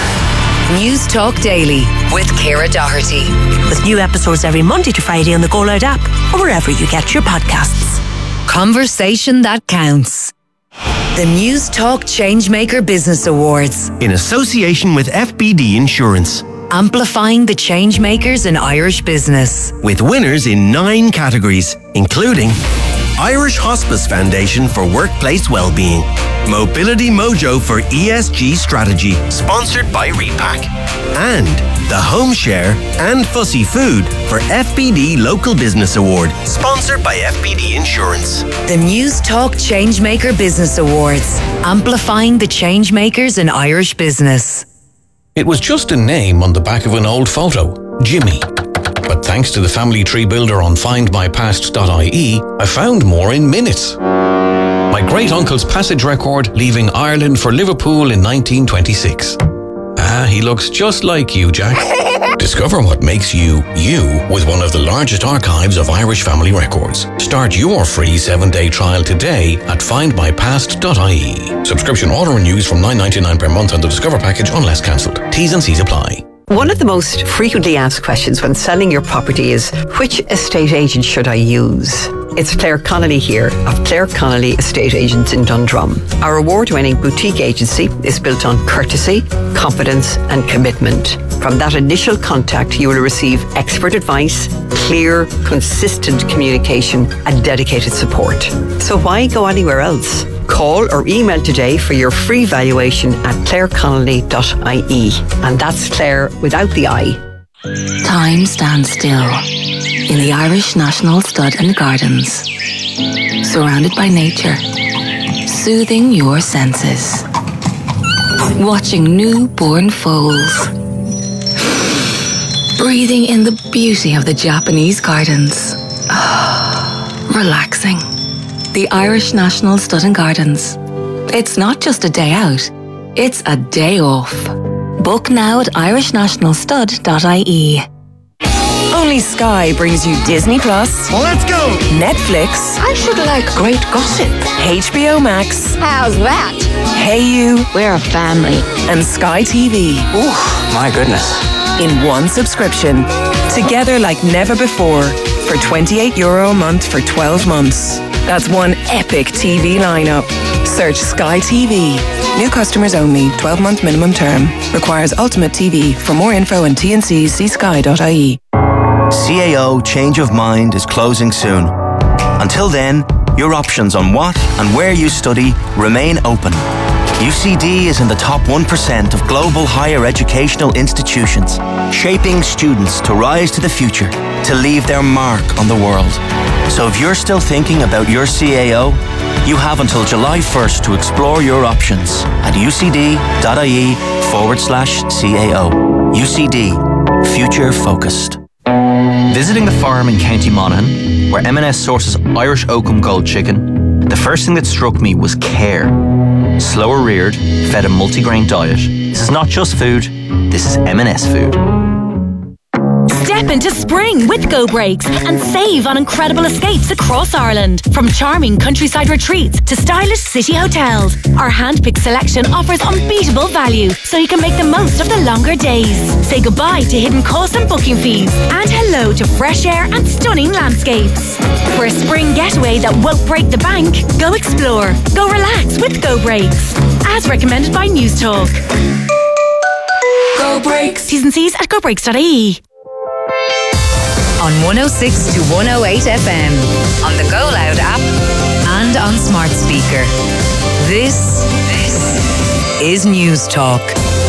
Newstalk Daily with Ciara Doherty. With new episodes every Monday to Friday on the Go Loud app or wherever you get your podcasts. Conversation that counts. The Newstalk Changemaker Business Awards. In association with F B D Insurance. Amplifying the changemakers in Irish business. With winners in nine categories, including Irish Hospice Foundation for Workplace Wellbeing, Mobility Mojo for E S G Strategy, sponsored by Repack, and the Home Share and Fussy Food for F B D Local Business Award, sponsored by F B D Insurance. The Newstalk Changemaker Business Awards, amplifying the changemakers in Irish business. It was just a name on the back of an old photo, Jimmy. But thanks to the family tree builder on find my past dot I E, I found more in minutes. My great-uncle's passage record leaving Ireland for Liverpool in nineteen twenty-six. Ah, he looks just like you, Jack. Discover what makes you, you, with one of the largest archives of Irish family records. Start your free seven-day trial today at find my past dot I E. Subscription auto-renews from nine ninety-nine per month on the Discover package unless cancelled. T's and C's apply. One of the most frequently asked questions when selling your property is, which estate agent should I use? It's Claire Connolly here of Claire Connolly Estate Agents in Dundrum. Our award-winning boutique agency is built on courtesy, confidence and commitment. From that initial contact, you will receive expert advice, clear, consistent communication and dedicated support. So why go anywhere else? Call or email today for your free valuation at claire connolly dot I E. And that's Claire without the I. Time stands still in the Irish National Stud and Gardens, surrounded by nature, soothing your senses, watching newborn foals, breathing in the beauty of the Japanese gardens, relaxing. The Irish National Stud and Gardens. It's not just a day out, it's a day off. Book now at irish national stud dot I E. Only Sky brings you Disney Plus. Well, let's go! Netflix. I should like great gossip. H B O Max. How's that? Hey You. We're a family. And Sky T V. Ooh, my goodness. In one subscription. Together like never before. For twenty-eight euro a month for twelve months. That's one epic T V lineup. Search Sky T V. New customers only. twelve-month minimum term. Requires Ultimate T V. For more info and T and Cs, see sky dot I E. C A O Change of Mind is closing soon. Until then, your options on what and where you study remain open. U C D is in the top one percent of global higher educational institutions, shaping students to rise to the future, to leave their mark on the world. So if you're still thinking about your C A O, you have until July first to explore your options at ucd.ie forward slash CAO. U C D, future focused. Visiting the farm in County Monaghan, where M and S sources Irish Oakham Gold chicken, the first thing that struck me was care. Slower reared, fed a multigrain diet. This is not just food, this is M and S food. Step into spring with Go Breaks and save on incredible escapes across Ireland. From charming countryside retreats to stylish city hotels, our hand-picked selection offers unbeatable value so you can make the most of the longer days. Say goodbye to hidden costs and booking fees and hello to fresh air and stunning landscapes. For a spring getaway that won't break the bank, go explore, go relax with Go Breaks. As recommended by Newstalk. Go Breaks. T's and C's at go breaks dot I E. on one oh six to one oh eight F M, on the Go Loud app, and on smart speaker. This, this is News Talk.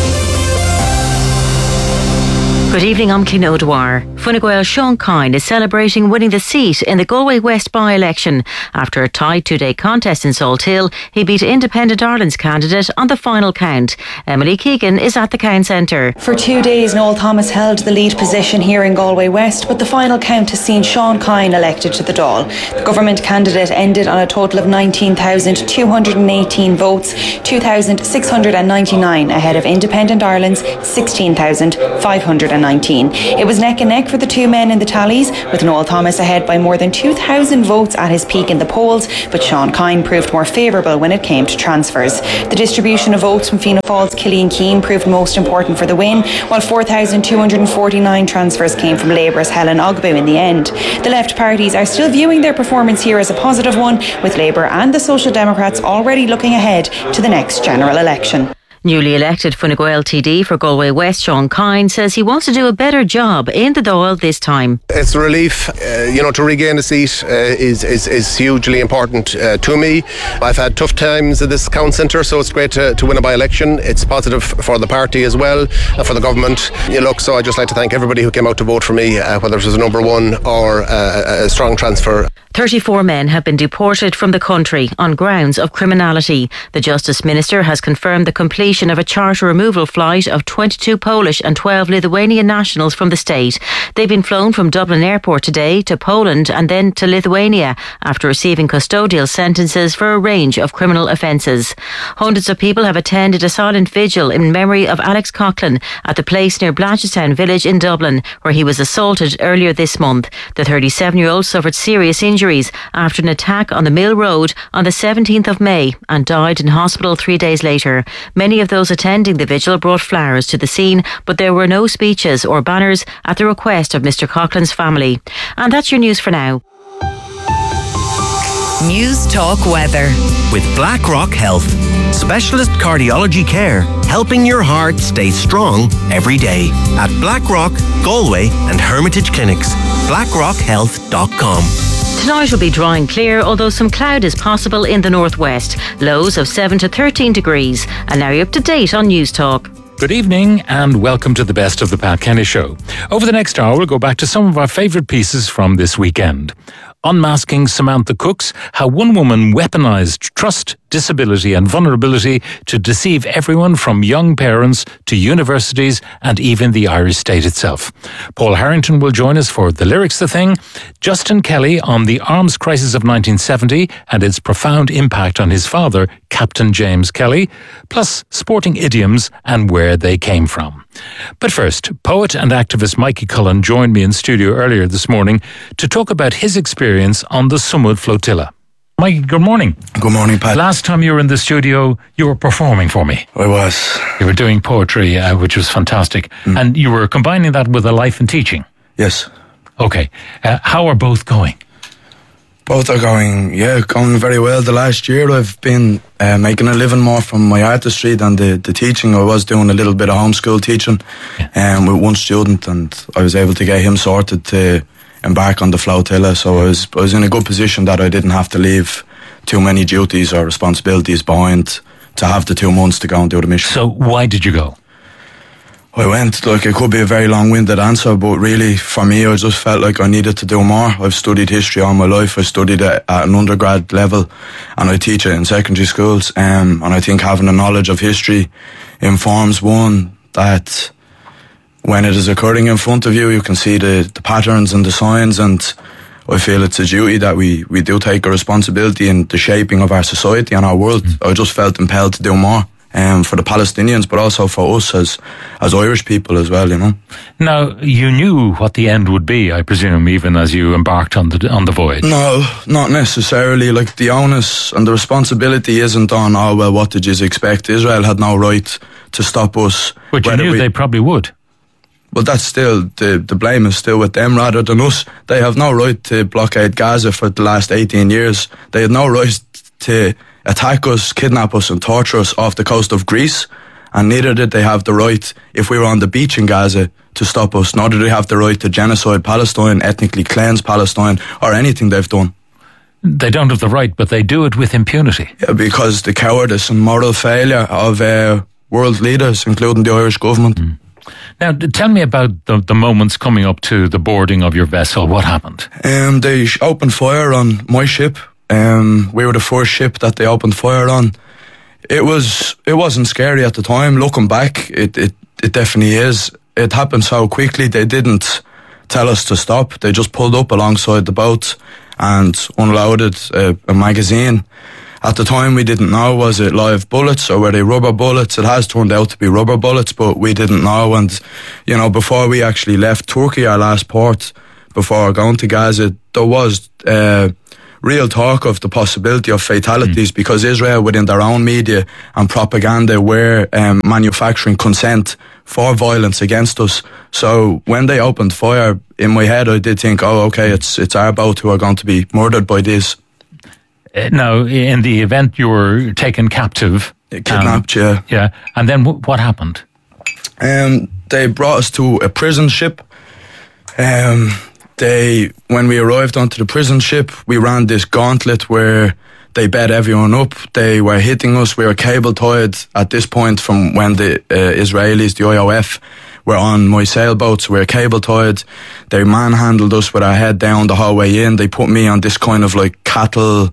Good evening, I'm Clín O'Dwyer. Fine Gael Sean Kine is celebrating winning the seat in the Galway West by-election. After a tight two-day contest in Salthill, he beat Independent Ireland's candidate on the final count. Emily Keegan is at the count centre. For two days, Noel Thomas held the lead position here in Galway West, but the final count has seen Sean Kine elected to the Dáil. The government candidate ended on a total of nineteen thousand two hundred eighteen votes, two thousand six hundred ninety-nine ahead of Independent Ireland's sixteen thousand five hundred nineteen. It was neck and neck for the two men in the tallies, with Noel Thomas ahead by more than two thousand votes at his peak in the polls, but Sean Kine proved more favourable when it came to transfers. The distribution of votes from Fianna Fáil's Killian Keane proved most important for the win, while four thousand two hundred forty-nine transfers came from Labour's Helen Ogbu in the end. The left parties are still viewing their performance here as a positive one, with Labour and the Social Democrats already looking ahead to the next general election. Newly elected Fine Gael T D for Galway West, Sean Kine, says he wants to do a better job in the Dáil this time. It's a relief, uh, you know, to regain a seat uh, is, is is hugely important uh, to me. I've had tough times at this count centre, so it's great to, to win a by-election. It's positive for the party as well, uh, for the government. You look, so I'd just like to thank everybody who came out to vote for me, uh, whether it was a number one or uh, a strong transfer. thirty-four men have been deported from the country on grounds of criminality. The Justice Minister has confirmed the completion of a charter removal flight of twenty-two Polish and twelve Lithuanian nationals from the state. They've been flown from Dublin Airport today to Poland and then to Lithuania after receiving custodial sentences for a range of criminal offences. Hundreds of people have attended a silent vigil in memory of Alex Coughlin at the place near Blanchardstown village in Dublin, where he was assaulted earlier this month. The thirty-seven-year-old suffered serious injuries after an attack on the Mill Road on the seventeenth of May and died in hospital three days later. Many of those attending the vigil brought flowers to the scene, but there were no speeches or banners at the request of Mister Coughlin's family. And that's your news for now. News Talk Weather. With BlackRock Health, specialist cardiology care, helping your heart stay strong every day. At BlackRock, Galway and Hermitage Clinics. blackrock health dot com. Tonight will be dry and clear, although some cloud is possible in the northwest. Lows of seven to thirteen degrees. And now you're up to date on News Talk. Good evening and welcome to the Best of the Pat Kenny Show. Over the next hour, we'll go back to some of our favourite pieces from this weekend. Unmasking Samantha Cooks, how one woman weaponised trust, disability and vulnerability to deceive everyone from young parents to universities and even the Irish state itself. Paul Harrington will join us for The Lyrics The Thing, Justin Kelly on the arms crisis of nineteen seventy and its profound impact on his father, Captain James Kelly, plus sporting idioms and where they came from. But first, poet and activist Mikey Cullen joined me in studio earlier this morning to talk about his experience on the Sumud Flotilla. Mikey, good morning. Good morning, Pat. Last time you were in the studio, you were performing for me. I was. You were doing poetry, uh, which was fantastic. Mm. And you were combining that with a life and teaching. Yes. Okay. Uh, how are both going? Both are going, yeah, going very well. The last year I've been uh, making a living more from my artistry than the, the teaching. I was doing a little bit of homeschool teaching yeah. um, with one student, and I was able to get him sorted to embark on the Flotilla. So I was, I was in a good position that I didn't have to leave too many duties or responsibilities behind to have the two months to go and do the mission. So why did you go? I went, like, it could be a very long-winded answer, but really, for me, I just felt like I needed to do more. I've studied history all my life. I studied it at an undergrad level, and I teach it in secondary schools. Um, and I think having a knowledge of history informs, one, that when it is occurring in front of you, you can see the, the patterns and the signs, and I feel it's a duty that we, we do take a responsibility in the shaping of our society and our world. Mm. I just felt impelled to do more. Um, for the Palestinians, but also for us as as Irish people as well, you know. Now, you knew what the end would be, I presume, even as you embarked on the on the voyage. No, not necessarily. Like, the onus and the responsibility isn't on, oh, well, what did you expect? Israel had no right to stop us. But you knew we, they probably would. But that's still, the, the blame is still with them rather than us. They have no right to blockade Gaza for the last eighteen years. They had no right to attack us, kidnap us and torture us off the coast of Greece, And neither did they have the right, if we were on the beach in Gaza, to stop us. Nor did they have the right to genocide Palestine, ethnically cleanse Palestine, or anything they've done. They don't have the right, but they do it with impunity. Yeah, because the cowardice and moral failure of uh, world leaders, including the Irish government. Mm. Now, tell me about the, the moments coming up to the boarding of your vessel. What happened? Um, they opened fire on my ship. Um, we were the first ship that they opened fire on. It was it wasn't scary at the time. Looking back, it, it, it definitely is. It happened so quickly. They didn't tell us to stop. They just pulled up alongside the boat and unloaded a, a magazine. At the time, we didn't know, was it live bullets or were they rubber bullets? It has turned out to be rubber bullets, but we didn't know. And, you know, before we actually left Turkey, our last port, before going to Gaza, there was uh, real talk of the possibility of fatalities mm. because Israel, within their own media and propaganda, were um, manufacturing consent for violence against us. So when they opened fire, in my head, I did think, oh, okay, it's it's our boat who are going to be murdered by this. Uh, now, in the event you were taken captive, kidnapped, um, yeah, yeah, and then w- what happened? Um, they brought us to a prison ship. Um, they, when we arrived onto the prison ship, we ran this gauntlet where they bed everyone up. They were hitting us. We were cable tied at this point from when the uh, Israelis, the I O F, were on my sailboats. We were cable tied. They manhandled us with our head down the whole way in. They put me on this kind of like cattle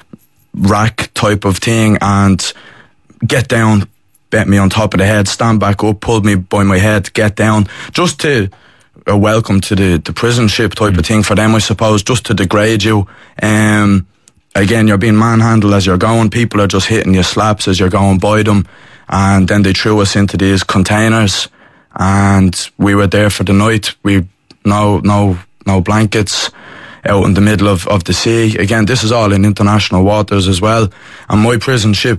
rack type of thing and get down, bent me on top of the head, stand back up, pulled me by my head, get down, just to a welcome to the, the prison ship type mm. of thing for them, I suppose, just to degrade you. Um, again, you're being manhandled as you're going. People are just hitting you slaps as you're going by them. And then they threw us into these containers and we were there for the night. We, no, no, no blankets, out in the middle of, of the sea. Again, this is all in international waters as well. And my prison ship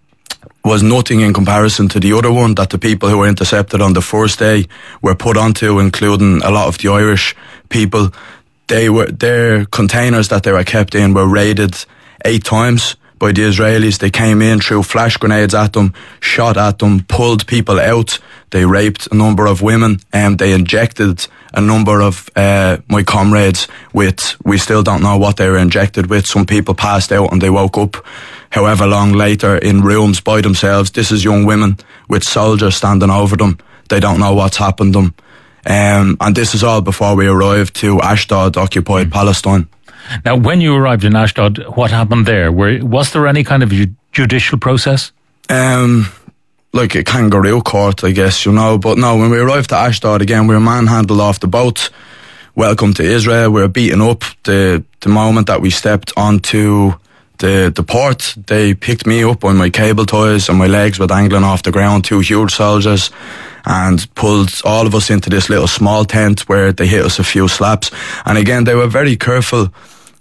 was nothing in comparison to the other one that the people who were intercepted on the first day were put onto, including a lot of the Irish people. They were, their containers that they were kept in were raided eight times by the Israelis. They came in, threw flash grenades at them, shot at them, pulled people out. They raped a number of women and they injected a number of uh, my comrades with, we still don't know what they were injected with. Some people passed out and they woke up however long later in rooms by themselves. This is young women with soldiers standing over them. They don't know what's happened to them. Um, and this is all before we arrived to Ashdod, occupied mm. Palestine. Now, when you arrived in Ashdod, what happened there? Were, was there any kind of ju- judicial process? Um... Like a kangaroo court, I guess, you know. But no, when we arrived at Ashdod again, we were manhandled off the boat. Welcome to Israel. We were beaten up. The the moment that we stepped onto the the port, they picked me up on my cable ties and my legs were dangling off the ground, two huge soldiers, and pulled all of us into this little small tent where they hit us a few slaps. And again, they were very careful.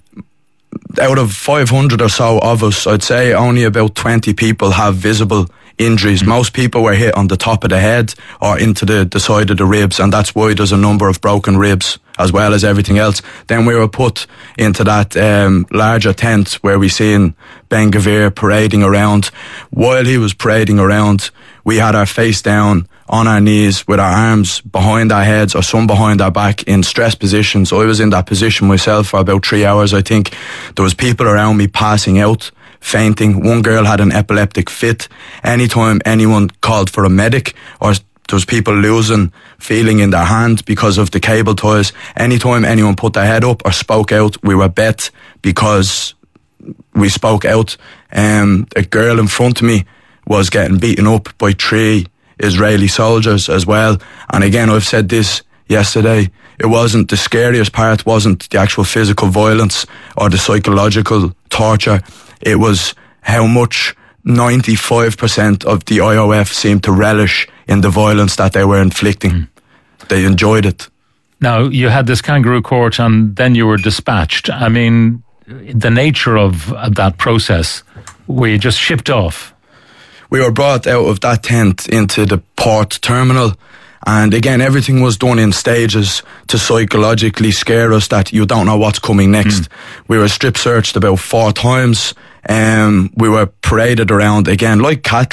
Out of five hundred or so of us, I'd say only about twenty people have visible injuries. Mm-hmm. Most people were hit on the top of the head or into the, the side of the ribs, and that's why there's a number of broken ribs as well as everything else. Then we were put into that um, larger tent where we seen Ben Gvir parading around. While he was parading around, we had our face down on our knees with our arms behind our heads or some behind our back in stress positions. I was in that position myself for about three hours, I think. There was people around me passing out, fainting. One girl had an epileptic fit. Anytime anyone called for a medic, or there was people losing feeling in their hand because of the cable ties, anytime anyone put their head up or spoke out, we were bet because we spoke out. Um, a girl in front of me was getting beaten up by three Israeli soldiers as well. And again, I've said this yesterday, it wasn't the scariest part, wasn't the actual physical violence or the psychological torture. It was how much ninety-five percent of the I O F seemed to relish in the violence that they were inflicting. Mm. They enjoyed it. Now, you had this kangaroo court and then you were dispatched. I mean, the nature of, of that process, were you just shipped off? We were brought out of that tent into the port terminal. And again, everything was done in stages to psychologically scare us that you don't know what's coming next. Mm. We were strip searched about four times. Um, we were paraded around again like cattle.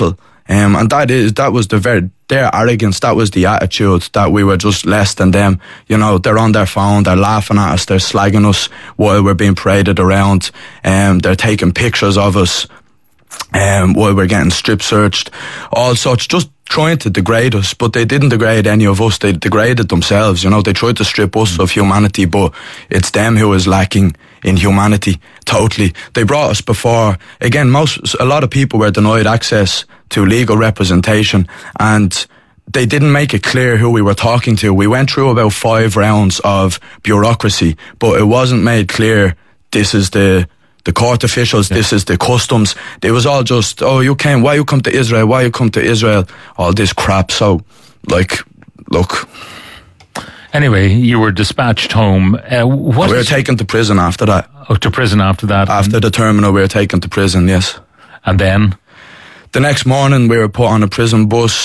Um, and that is, that was the very, their arrogance, that was the attitude, that we were just less than them. You know, they're on their phone, they're laughing at us, they're slagging us while we're being paraded around, um, they're taking pictures of us, um, while we're getting strip searched, all such, just trying to degrade us. But they didn't degrade any of us, they degraded themselves, you know, they tried to strip us of humanity, but it's them who is lacking in humanity, totally. They brought us before, again, most, a lot of people were denied access to legal representation, and they didn't make it clear who we were talking to. We went through about five rounds of bureaucracy, but it wasn't made clear, this is the the court officials, yeah. This is the customs. It was all just, oh, you came, why you come to Israel, why you come to Israel, all this crap. So, like, look. Anyway, you were dispatched home. Uh, what we were taken to prison after that. Oh, to prison after that? After the terminal, we were taken to prison, yes. And then? The next morning, we were put on a prison bus